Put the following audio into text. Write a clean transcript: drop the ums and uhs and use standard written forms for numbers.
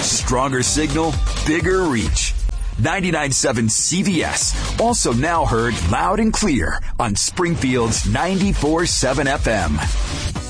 Stronger signal, bigger reach. 99.7 CVS, also now heard loud and clear on Springfield's 94.7 FM.